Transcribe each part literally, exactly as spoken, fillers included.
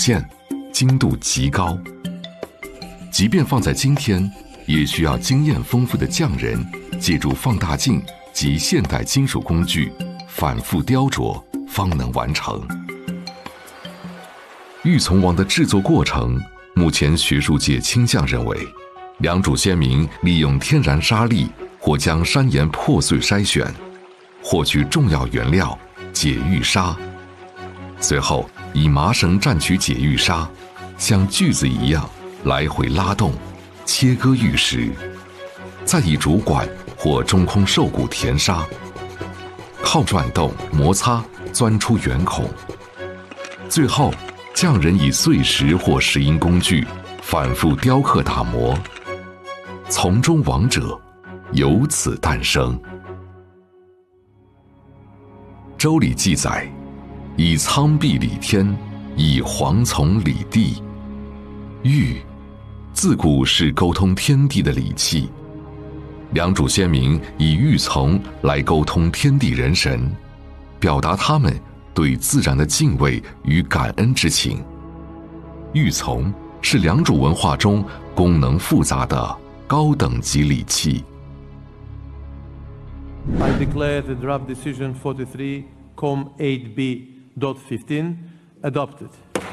现，精度极高。即便放在今天，也需要经验丰富的匠人借助放大镜及现代金属工具反复雕琢，方能完成。玉琮王的制作过程，目前学术界倾向认为，良渚先民利用天然沙粒或将山岩破碎筛选，获取重要原料解玉砂，随后以麻绳蘸取解玉砂，像锯子一样来回拉动，切割玉石，再以竹管或中空兽骨填沙，靠转动摩擦钻出圆孔，最后匠人以碎石或石英工具反复雕刻打磨，从中王者由此诞生。周礼记载，以苍壁理天，以黄丛理地。玉自古是沟通天地的礼器，良渚先民以玉琮来沟通天地人神，表达他们对自然的敬畏与感恩之情。玉琮是良渚文化中功能复杂的高等级礼器。 I declare the draft decision forty-three com eight b fifteen adopted.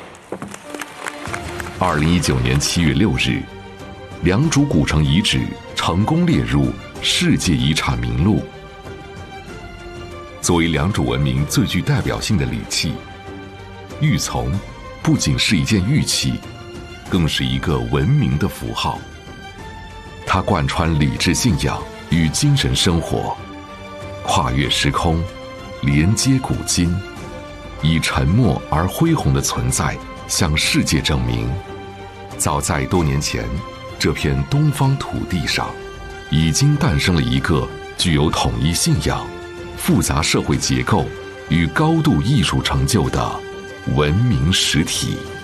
二零一九年七月六日，良渚古城遗址成功列入世界遗产名录。作为良渚文明最具代表性的礼器，玉琮不仅是一件玉器，更是一个文明的符号。它贯穿理智信仰与精神生活，跨越时空，连接古今，以沉默而恢宏的存在向世界证明，早在多年前，这片东方土地上已经诞生了一个具有统一信仰、复杂社会结构与高度艺术成就的文明实体。